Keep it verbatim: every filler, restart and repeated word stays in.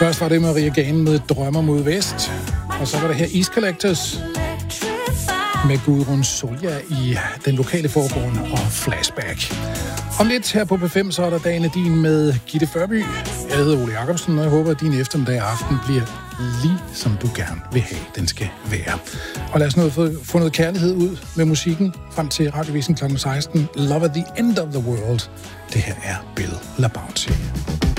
Først var det Maria Gane med Drømmer mod Vest, og så var det her East Collectors med Gudrun Solja i den lokale forbund og Flashback. Om lidt her på P fem, så er der Dagen er din med Gitte Førby. Jeg hedder Ole Jacobsen, og jeg håber, at din eftermiddag og aften bliver lige som du gerne vil have, den skal være. Og lad os nu få, få noget kærlighed ud med musikken frem til Radiovisen klokken seksten. Love at the End of the World. Det her er Bill LaBounty.